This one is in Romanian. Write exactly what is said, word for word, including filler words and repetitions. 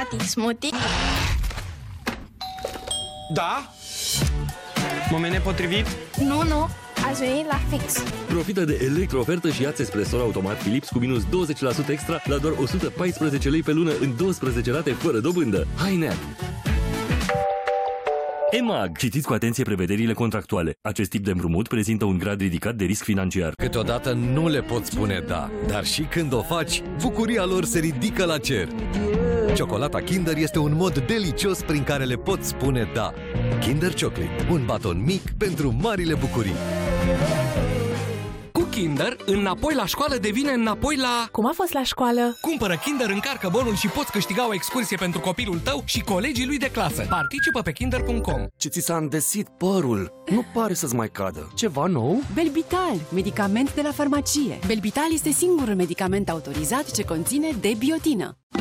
Tati, smoothie? Da? Moment nepotrivit? Nu, nu, ați venit la fix. Profită de electro-ofertă și ia-ți espresor automat Philips cu minus douăzeci la sută extra la doar o sută paisprezece lei pe lună în douăsprezece rate fără dobândă. Hai, Nea! EMAG. Citiți cu atenție prevederile contractuale. Acest tip de împrumut prezintă un grad ridicat de risc financiar. Câteodată nu le poți spune da, dar și când o faci, bucuria lor se ridică la cer. Ciocolata Kinder este un mod delicios prin care le poți spune da. Kinder Chocolate, un baton mic pentru marile bucurii. Cu Kinder, înapoi la școală devine înapoi la... Cum a fost la școală? Cumpără Kinder, încarcă bonul și poți câștiga o excursie pentru copilul tău și colegii lui de clasă. Participă pe kinder punct com. Ce ți s-a îndesit părul? Nu pare să-ți mai cadă. Ceva nou? Belbital, medicament de la farmacie. Belbital este singurul medicament autorizat ce conține D-biotină.